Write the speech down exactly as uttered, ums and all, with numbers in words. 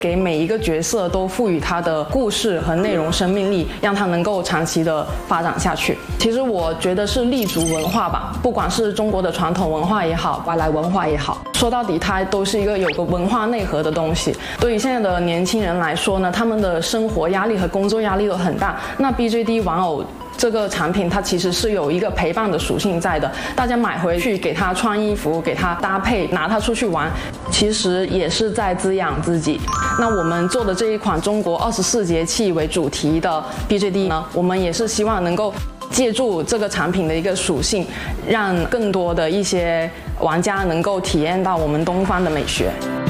给每一个角色都赋予他的故事和内容生命力，让他能够长期的发展下去。其实我觉得是立足文化吧，不管是中国的传统文化也好，外来文化也好，说到底它都是一个有个文化内核的东西。对于现在的年轻人来说呢，他们的生活压力和工作压力都很大，那 B J D 玩偶这个产品它其实是有一个陪伴的属性在的，大家买回去给他穿衣服，给他搭配，拿它出去玩，其实也是在滋养自己。那我们做的这一款中国二十四节气为主题的 B J D 呢，我们也是希望能够借助这个产品的一个属性，让更多的一些玩家能够体验到我们东方的美学。